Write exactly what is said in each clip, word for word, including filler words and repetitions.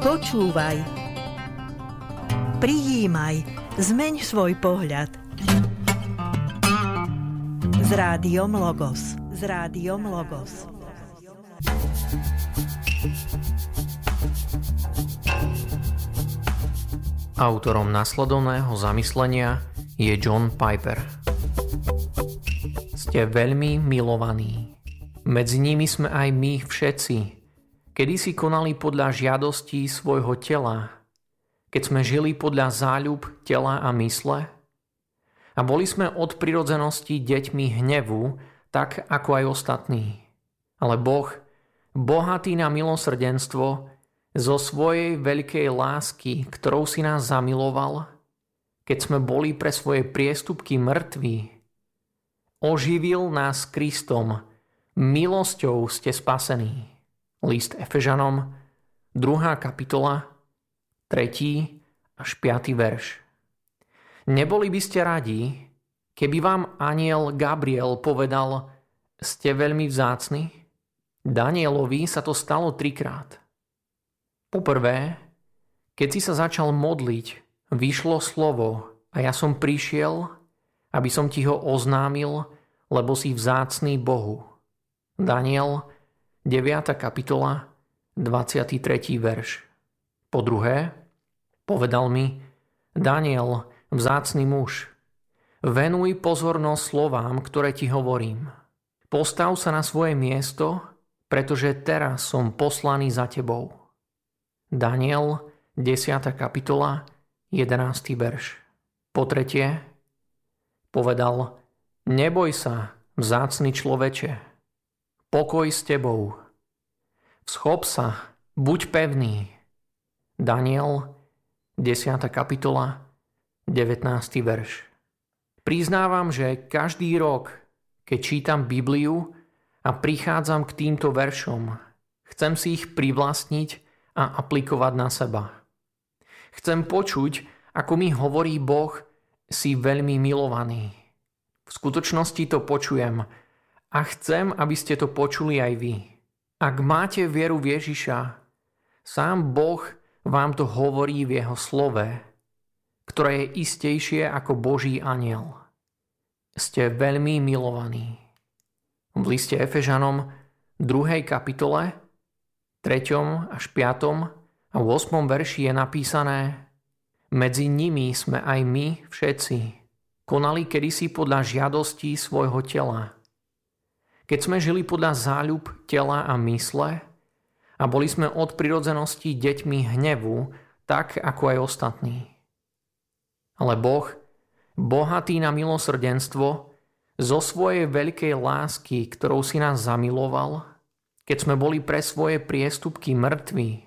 Počúvaj. Prijímaj. Zmeň svoj pohľad. S rádiom Logos. S rádiom Logos. Autorom nasledovného zamyslenia je John Piper. Ste veľmi milovaní. Medzi nimi sme aj my všetci, kedysi konali podľa žiadostí svojho tela, keď sme žili podľa záľub tela a mysle, a boli sme od prirodzenosti deťmi hnevu, tak ako aj ostatní. Ale Boh, bohatý na milosrdenstvo, zo svojej veľkej lásky, ktorou si nás zamiloval, keď sme boli pre svoje priestupky mŕtvi, oživil nás Kristom, milosťou ste spasení. List Efežanom, druhá kapitola, tretí až piaty verš. Neboli by ste radi, keby vám anjel Gabriel povedal, ste veľmi vzácni? Danielovi sa to stalo trikrát. Poprvé, keď si sa začal modliť, vyšlo slovo a ja som prišiel, aby som ti ho oznámil, lebo si vzácny Bohu. Daniel, deviata kapitola, dvadsiaty tretí verš. Po druhé, povedal mi, Daniel, vzácny muž, venuj pozornosť slovám, ktoré ti hovorím. Postav sa na svoje miesto, pretože teraz som poslaný za tebou. Daniel, desiata kapitola, jedenásty verš. Po tretie, povedal, neboj sa, vzácny človeče, pokoj s tebou. Vschop sa, buď pevný. Daniel, desiata kapitola, devätnásty verš. Priznávam, že každý rok, keď čítam Bibliu a prichádzam k týmto veršom, chcem si ich privlastniť a aplikovať na seba. Chcem počuť, ako mi hovorí Boh, si veľmi milovaný. V skutočnosti to počujem a chcem, aby ste to počuli aj vy. Ak máte vieru v Ježiša, sám Boh vám to hovorí v jeho slove, ktoré je istejšie ako Boží anjel. Ste veľmi milovaní. V liste Efežanom, druhej kapitole, treťom až piatom a ôsmom verši je napísané, medzi nimi sme aj my všetci konali kedysi podľa žiadostí svojho tela. Keď sme žili podľa záľub tela a mysle a boli sme od prirodzenosti deťmi hnevu, tak ako aj ostatní. Ale Boh, bohatý na milosrdenstvo, zo svojej veľkej lásky, ktorou si nás zamiloval, keď sme boli pre svoje priestupky mŕtvi,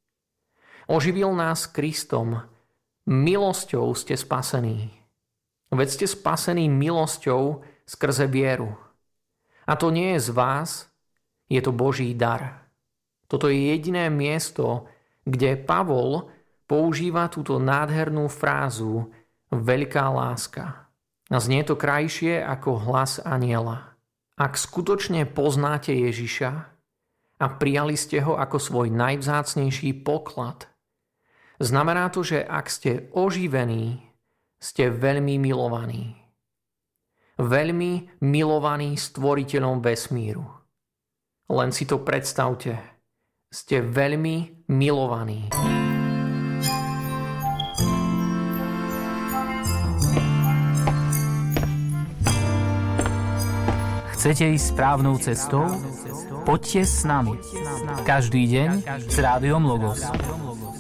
oživil nás Kristom, milosťou ste spasení. Veď ste spasení milosťou skrze vieru. A to nie je z vás, je to Boží dar. Toto je jediné miesto, kde Pavol používa túto nádhernú frázu veľká láska. A znie to krajšie ako hlas anjela. Ak skutočne poznáte Ježiša a prijali ste ho ako svoj najvzácnejší poklad, znamená to, že ak ste oživení, ste veľmi milovaní. Veľmi milovaní stvoriteľom vesmíru. Len si to predstavte. Ste veľmi milovaní. Chcete ísť správnou cestou? Poďte s nami. Každý deň s rádiom Logos.